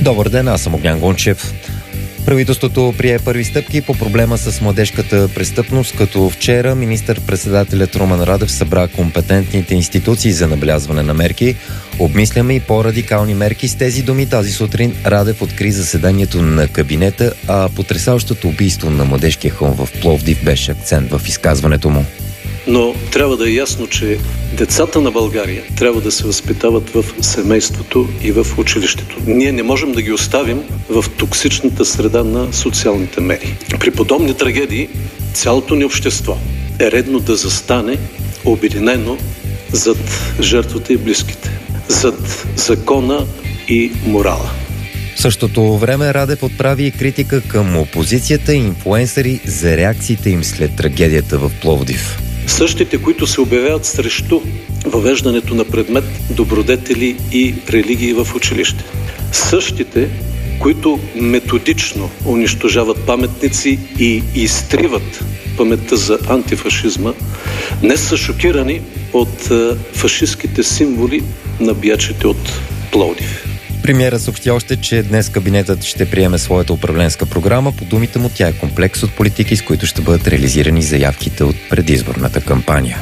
Добър ден, аз съм Огнян Гончев. Правителството прие първи стъпки по проблема с младежката престъпност, като вчера министър-председателят Румен Радев събра компетентните институции за набелязване на мерки. Обмисляме и по-радикални мерки. С тези думи тази сутрин Радев откри заседанието на кабинета, а потресаващото убийство на младежкия хълм в Пловдив беше акцент в изказването му. Но трябва да е ясно, че децата на България трябва да се възпитават в семейството и в училището. Ние не можем да ги оставим в токсичната среда на социалните медии. При подобни трагедии цялото ни общество е редно да застане обединено зад жертвата и близките, зад закона и морала. В същото време Радев отправи критика към опозицията и инфлуенсъри за реакциите им след трагедията в Пловдив. Същите, които се обявяват срещу въвеждането на предмет добродетели и религии в училище. Същите, които методично унищожават паметници и изтриват паметта за антифашизма, днес са шокирани от фашистските символи на биячите от Пловдив. Премиерът съобщи още, че днес кабинетът ще приеме своята управленска програма. По думите му тя е комплекс от политики, с които ще бъдат реализирани заявките от предизборната кампания.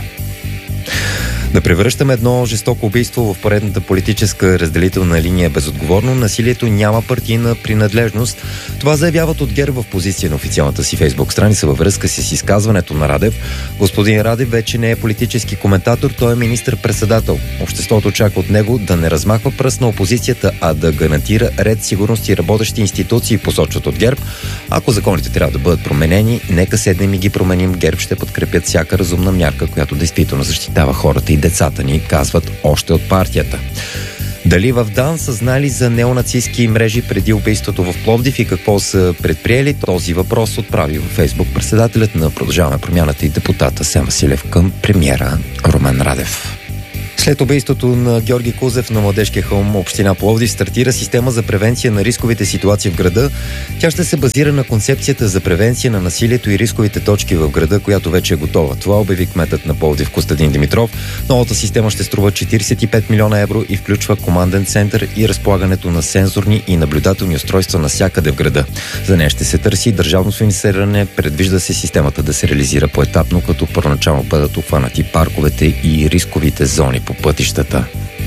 Да превръщаме едно жестоко убийство в поредната политическа разделителна линия безотговорно, насилието няма партийна принадлежност. Това заявяват от ГЕРБ в позиция на официалната си фейсбук страница във връзка с изказването на Радев. Господин Радев вече не е политически коментатор, той е министър-председател. Обществото очаква от него да не размахва пръст на опозицията, а да гарантира ред, сигурност и работещи институции, посочват от ГЕРБ. Ако законите трябва да бъдат променени, нека седнем и ги променим. ГЕРБ ще подкрепят всяка разумна мярка, която действително защитава хората и децата ни, казват още от партията. Дали в ДАН са знали за неонацистски мрежи преди убийството в Пловдив и какво са предприели? Този въпрос отправи във Фейсбук председателят на Продължаваме промяната и депутат Асен Василев към премиера Румен Радев. След убийството на Георги Кузев на младежкия хълм, община Пловдив стартира система за превенция на рисковите ситуации в града. Тя ще се базира на концепцията за превенция на насилието и рисковите точки в града, която вече е готова. Това обяви кметът на Пловдив Костадин Димитров. Новата система ще струва 45 милиона евро и включва команден център и разполагането на сензорни и наблюдателни устройства навсякъде в града. За нея ще се търси държавно финансиране. Предвижда се системата да се реализира поетапно, като първоначално бъдат обхванати парковете и рисковите зони по пътищата.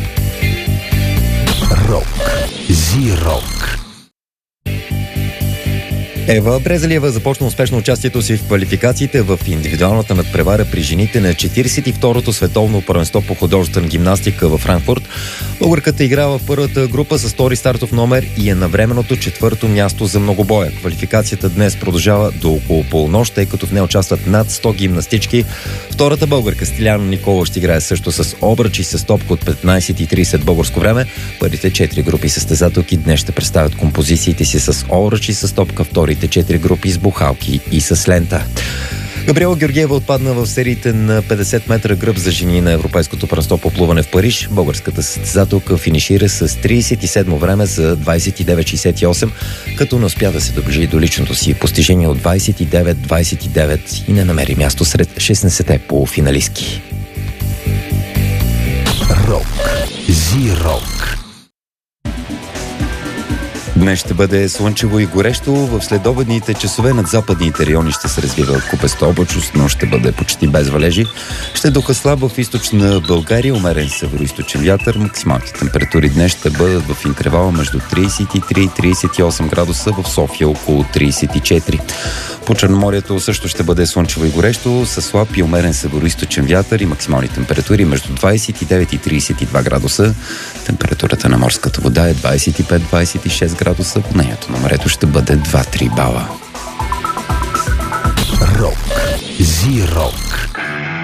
Рок. Зи-рок. Ева Брезалиева започна успешно участието си в квалификациите в индивидуалната надпревара при жените на 42-то световно първенство по художествена гимнастика във Франкфурт. Българката играва в първата група с втори стартов номер и е на временното четвърто място за многобоя. Квалификацията днес продължава до около полунощ, тъй като в нея участват над 100 гимнастички. Втората българка Стиляна Никола ще играе също с обръч и с топка от 15:30 българско време. Първите 4 групи състезателки днес ще представят композициите си с обръч и с топка, вторите 4 групи с бухалки и с лента. Габриела Георгиева отпадна в сериите на 50 метра гръб за жени на Европейското първенство по плуване в Париж. Българската състезателка финишира с 37 време за 29:68, като не успя да се доближи до личното си постижение от 29:29 и не намери място сред 16-те полуфиналистки. Рок. Зи-рок. Днес ще бъде слънчево и горещо. В следобедните часове над западните райони ще се развива купеста облачност, но ще бъде почти без валежи. Ще духа слаб в източна България, умерен североизточен вятър. Максималните температури днес ще бъдат в интервала между 33 и 38 градуса, в София около 34. По Черноморието също ще бъде слънчево и горещо, със слаб и умерен североизточен вятър и максимални температури между 29 и 32 градуса. Температурата на морската вода е 25-26 градуса, волнението на морето ще бъде 2-3 бала. Рок. Зи-рок.